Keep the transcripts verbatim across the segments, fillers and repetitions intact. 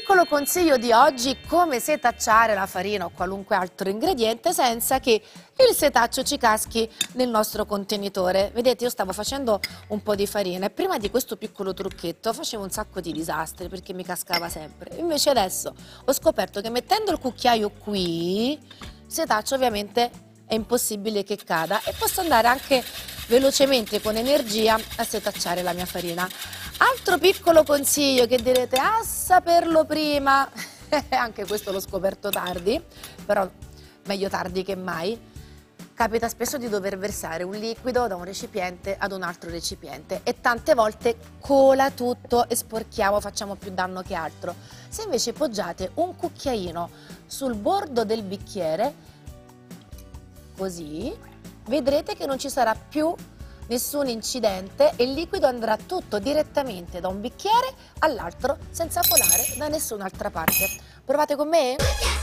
piccolo consiglio di oggi: come setacciare la farina o qualunque altro ingrediente senza che il setaccio ci caschi nel nostro contenitore. Vedete, io stavo facendo un po' di farina e prima di questo piccolo trucchetto facevo un sacco di disastri perché mi cascava sempre. Invece adesso ho scoperto che mettendo il cucchiaio qui, il setaccio ovviamente è impossibile che cada e posso andare anche velocemente con energia a setacciare la mia farina. Altro piccolo consiglio che direte: a saperlo prima, anche questo l'ho scoperto tardi, però meglio tardi che mai. Capita spesso di dover versare un liquido da un recipiente ad un altro recipiente e tante volte cola tutto e sporchiamo, facciamo più danno che altro. Se invece poggiate un cucchiaino sul bordo del bicchiere, così, vedrete che non ci sarà più nessun incidente e il liquido andrà tutto direttamente da un bicchiere all'altro senza colare da nessun'altra parte. Provate con me?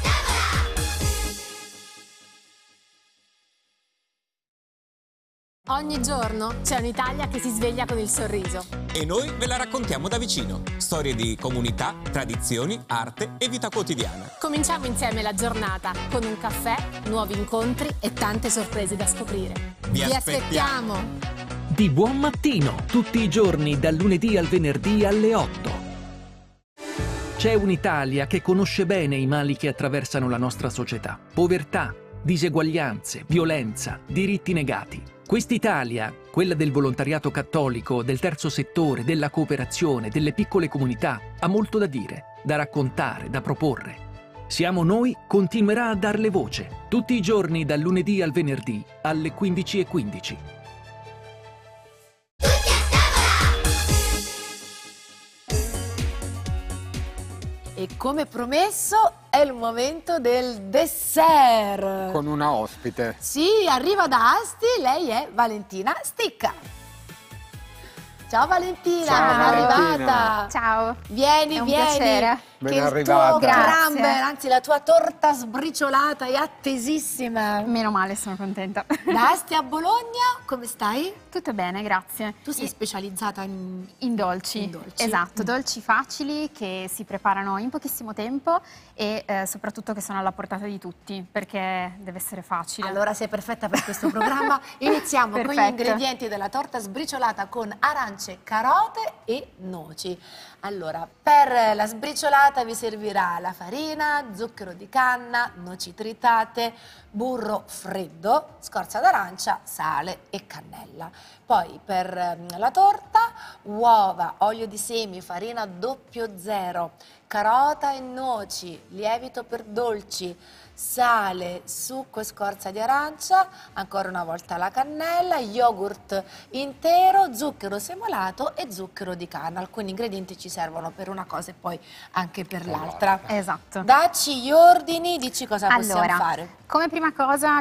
Ogni giorno c'è un'Italia che si sveglia con il sorriso. E noi ve la raccontiamo da vicino. Storie di comunità, tradizioni, arte e vita quotidiana. Cominciamo insieme la giornata con un caffè, nuovi incontri e tante sorprese da scoprire. Vi Vi aspettiamo. aspettiamo! Di buon mattino, tutti i giorni dal lunedì al venerdì alle otto. C'è un'Italia che conosce bene i mali che attraversano la nostra società. Povertà, diseguaglianze, violenza, diritti negati. Quest'Italia, quella del volontariato cattolico, del terzo settore, della cooperazione, delle piccole comunità, ha molto da dire, da raccontare, da proporre. Siamo Noi continuerà a darle voce, tutti i giorni dal lunedì al venerdì alle quindici e quindici. E come promesso è il momento del dessert. Con una ospite. Sì, arriva da Asti, lei è Valentina Sticca. Ciao Valentina, Ciao, ben Valentina. arrivata. Ciao, Vieni, è un vieni. piacere. Ben che il arrivata. tuo Grazie. crumble, anzi la tua torta sbriciolata è attesissima. Meno male, sono contenta. Da Asti a Bologna, come stai? Tutto bene, grazie. Tu sei specializzata in... In dolci. In dolci. Esatto, Mm. dolci facili che si preparano in pochissimo tempo e eh, soprattutto che sono alla portata di tutti, perché deve essere facile. Allora sei perfetta per questo programma. Iniziamo con gli Perfetto. ingredienti della torta sbriciolata con arance, carote e noci. Allora, per la sbriciolata vi servirà la farina, zucchero di canna, noci tritate, burro freddo, scorza d'arancia, sale e cannella. Poi per ehm, la torta, uova, olio di semi, farina doppio zero, carota e noci, lievito per dolci, sale, succo e scorza di arancia, ancora una volta la cannella, yogurt intero, zucchero semolato e zucchero di canna. Alcuni ingredienti ci servono per una cosa e poi anche per l'altra. Esatto. Dacci gli ordini, dici cosa possiamo Allora, fare. come prima cosa